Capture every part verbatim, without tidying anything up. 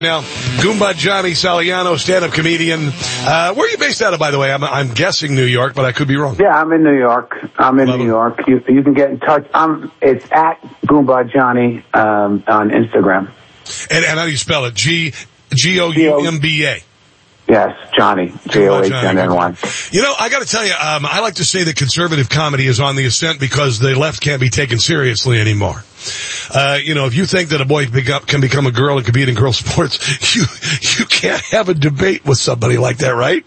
Now, Goomba Johnny Saliano, stand-up comedian. Uh, where are you based out of, by the way? I'm, I'm guessing New York, but I could be wrong. Yeah, I'm in New York. I'm in Love New York. You, you can get in touch. Um, it's at Goomba Johnny um, on Instagram. And, and how do you spell it? G G O U M B A. Yes, Johnny. J O H N N Y. You know, I got to tell you, um, I like to say that conservative comedy is on the ascent because the left can't be taken seriously anymore. Uh, you know, if you think that a boy can become a girl and compete in girl sports, you you can't have a debate with somebody like that, right?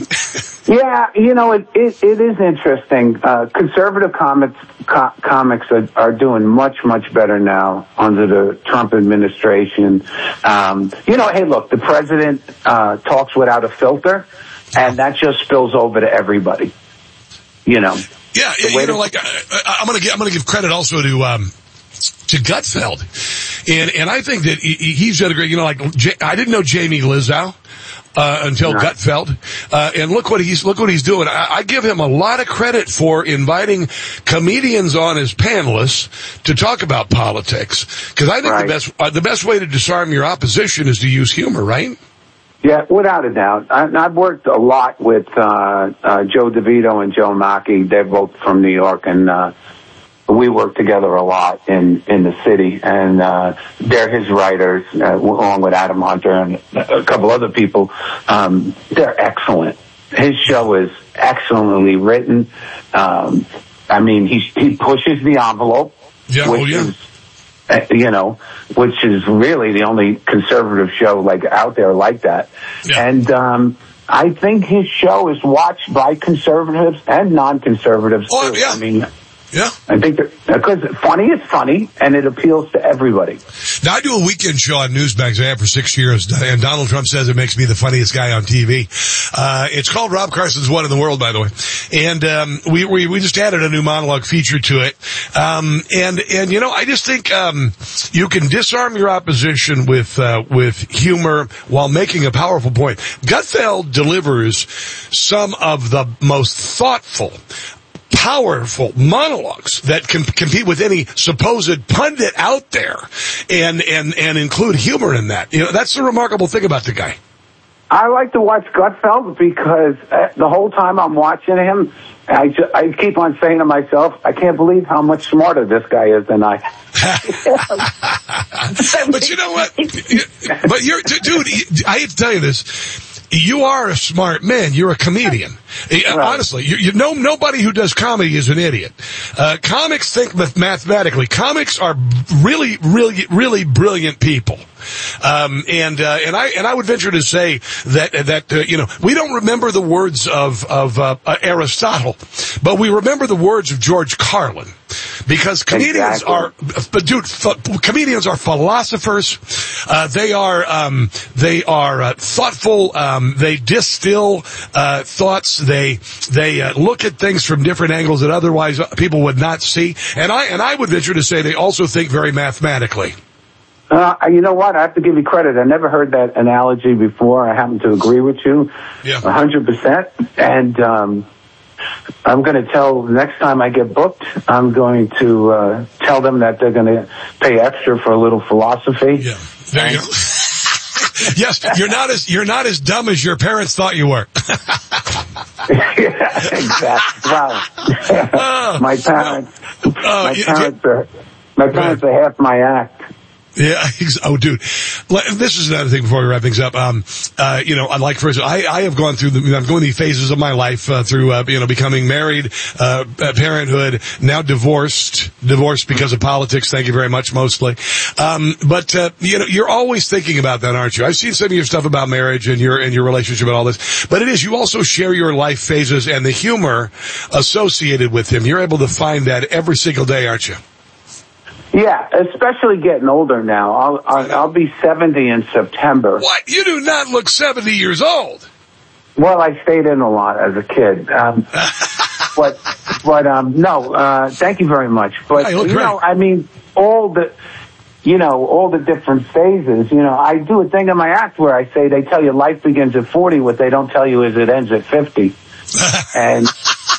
Yeah, you know, it it, it is interesting. Uh, conservative comics co- comics are, are doing much, much better now under the Trump administration. Um, you know, hey, look, the president uh, talks without a filter, and that just spills over to everybody. You know. Yeah, you know, like I, I'm gonna give, I'm gonna give credit also to. Um, to Gutfeld. And, and I think that he, he's done a great, you know, like, J- I didn't know Jamie Lizzow, uh, until no. Gutfeld. Uh, and look what he's, look what he's doing. I, I give him a lot of credit for inviting comedians on as panelists to talk about politics. Cause I think right. the best, uh, the best way to disarm your opposition is to use humor, right? Yeah, without a doubt. I, I've worked a lot with, uh, uh, Joe DeVito and Joe Mackey. They're both from New York, and, uh, we work together a lot in, in the city, and uh, they're his writers, uh, along with Adam Hunter and a couple other people. Um, they're excellent. His show is excellently written. Um, I mean, he he pushes the envelope, yeah, which oh, yeah. is, uh, you know, which is really the only conservative show like out there like that. Yeah. And um, I think his show is watched by conservatives and non-conservatives oh, too. Yeah. I mean. Yeah. I think that, because funny is funny, and it appeals to everybody. Now, I do a weekend show on Newsmax. I have for six years, and Donald Trump says it makes me the funniest guy on T V. Uh, it's called Rob Carson's One in the World, by the way. And, um, we, we, we just added a new monologue feature to it. Um, and, and, you know, I just think, um, you can disarm your opposition with, uh, with humor while making a powerful point. Gutfeld delivers some of the most thoughtful, powerful monologues that can compete with any supposed pundit out there, and and and include humor in that. You know, that's the remarkable thing about the guy. I like to watch Gutfeld because uh, the whole time I'm watching him, I ju- I keep on saying to myself, I can't believe how much smarter this guy is than I. But you know what? But you're, dude, I hate to tell you this. You are a smart man. You're a comedian. Right. Honestly, you, you know, nobody who does comedy is an idiot. Uh, comics think mathematically. Comics are really, really, really brilliant people. Um, and, uh, and I, and I would venture to say that, that, uh, you know, we don't remember the words of, of, uh, Aristotle, but we remember the words of George Carlin. Because comedians exactly. are, but dude, f- comedians are philosophers. Uh, they are, um, they are uh, thoughtful. Um, they distill uh, thoughts. They they uh, look at things from different angles that otherwise people would not see. And I and I would venture to say they also think very mathematically. Uh, you know what? I have to give you credit. I never heard that analogy before. I happen to agree with you, yeah, a hundred percent. And um, I'm going to tell next time I get booked, I'm going to uh, tell them that they're going to pay extra for a little philosophy. Yeah, there you go. Yes, you're not as you're not as dumb as your parents thought you were. Yeah, exactly. Wow. Oh, my parents, oh, my you, parents you, are my parents right. are half my act. Yeah. Oh, dude. This is another thing before we wrap things up. Um, uh, you know, like for instance, I, I have gone through the, I'm going through phases of my life, uh, through, uh, you know, becoming married, uh, parenthood, now divorced, divorced because of politics. Thank you very much, mostly. Um, but, uh, you know, you're always thinking about that, aren't you? I've seen some of your stuff about marriage and your, and your relationship and all this, but it is, you also share your life phases and the humor associated with them. You're able to find that every single day, aren't you? Yeah, especially getting older now. I'll, I'll I'll be seventy in September. What? You do not look seventy years old. Well, I stayed in a lot as a kid. Um, but but um, no, uh, thank you very much. But you, you great. know, I mean, all the you know all the different phases. You know, I do a thing in my act where I say they tell you life begins at forty. What they don't tell you is it ends at fifty. And.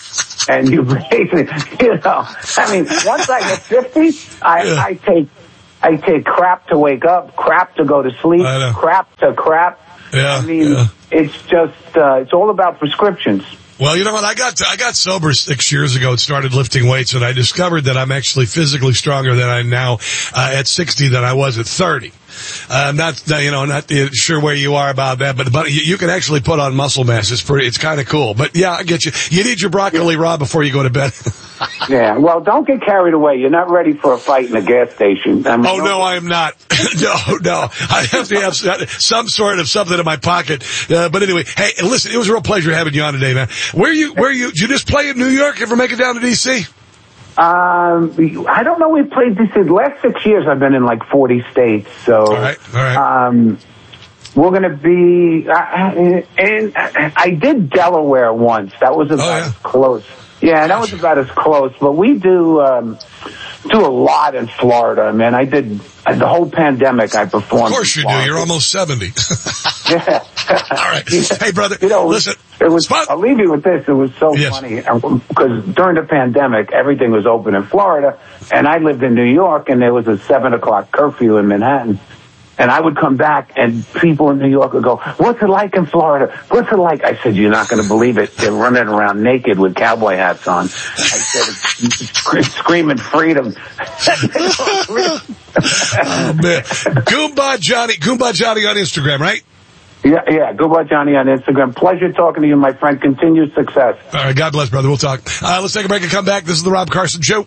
And you basically, you know, I mean, once I get fifty, I, yeah. I take I take crap to wake up, crap to go to sleep, crap to crap. Yeah, I mean, yeah. it's just, uh, it's all about prescriptions. Well, you know what? I got I got sober six years ago and started lifting weights, and I discovered that I'm actually physically stronger than I am now uh, at sixty than I was at thirty. I'm not, you know, not sure where you are about that, but but you can actually put on muscle mass. It's pretty, it's kind of cool. But yeah, I get you. You need your broccoli raw before you go to bed. Yeah, well, don't get carried away. You're not ready for a fight in a gas station. I mean, oh, no, I am not. no, no. I have to have some sort of something in my pocket. Uh, but anyway, hey, listen, it was a real pleasure having you on today, man. Where you, where you, did you just play in New York? Ever make it down to D C? Um, I don't know. We played this in the last six years. I've been in like forty states. So, all right, all right. Um, we're going to be, uh, and I did Delaware once. That was about oh, yeah. as close. Yeah, that was about as close. But we do, um, do a lot in Florida, man. I did uh, the whole pandemic. I performed. Of course you do. You're almost seventy. Yeah. All right. Hey, brother, you know, listen. It was, I'll leave you with this. It was so yes. funny because during the pandemic, everything was open in Florida, and I lived in New York, and there was a seven o'clock curfew in Manhattan. And I would come back, and people in New York would go, "What's it like in Florida? What's it like?" I said, "You're not going to believe it. They're running around naked with cowboy hats on." I said, it's screaming freedom. Oh, man. Goomba Johnny, Goomba Johnny on Instagram, right? Yeah, yeah. Goodbye, Johnny, on Instagram. Pleasure talking to you, my friend. Continued success. All right. God bless, brother. We'll talk. Uh, let's take a break and come back. This is the Rob Carson Show.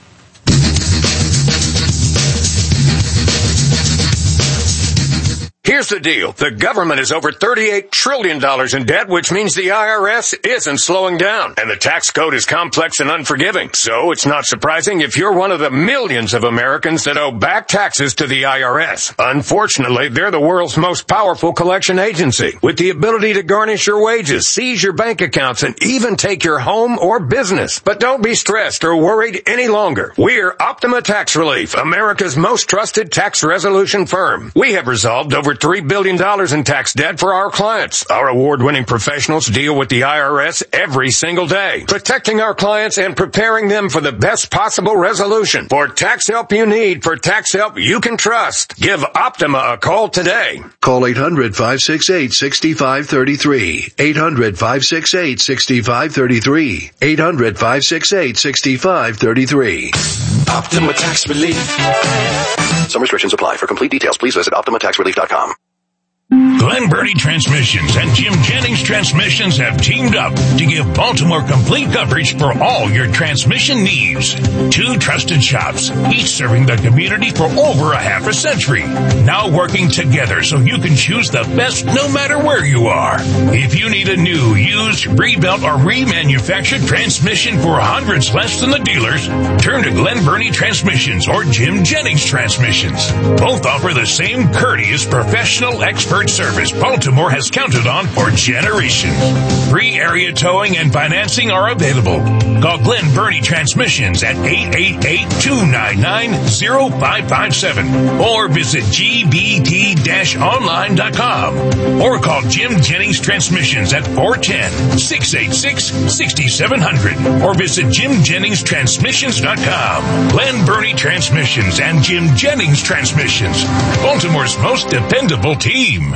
Here's the deal. The government is over thirty-eight trillion dollars in debt, which means the I R S isn't slowing down. And the tax code is complex and unforgiving. So it's not surprising if you're one of the millions of Americans that owe back taxes to the I R S. Unfortunately, they're the world's most powerful collection agency, with the ability to garnish your wages, seize your bank accounts, and even take your home or business. But don't be stressed or worried any longer. We're Optima Tax Relief, America's most trusted tax resolution firm. We have resolved over three billion dollars in tax debt for our clients. Our award-winning professionals deal with the I R S every single day, protecting our clients and preparing them for the best possible resolution. For tax help you need, for tax help you can trust, give Optima a call today. Call eight hundred, five six eight, six five three three. eight hundred, five six eight, six five three three. eight hundred, five six eight, six five three three. Optima Tax Relief. Some restrictions apply. For complete details, please visit optima tax relief dot com. Glen Burnie Transmissions and Jim Jennings Transmissions have teamed up to give Baltimore complete coverage for all your transmission needs. Two trusted shops, each serving the community for over a half a century. Now working together so you can choose the best no matter where you are. If you need a new, used, rebuilt, or remanufactured transmission for hundreds less than the dealers, turn to Glen Burnie Transmissions or Jim Jennings Transmissions. Both offer the same courteous, professional, expert service Baltimore has counted on for generations. Free area towing and financing are available. Call Glen Burnie Transmissions at eight eight eight, two nine nine, zero five five seven or visit G B T online dot com or call Jim Jennings Transmissions at four one zero, six eight six, six seven zero zero or visit Jim Jennings Transmissions dot com. Glen Burnie Transmissions and Jim Jennings Transmissions, Baltimore's most dependable team.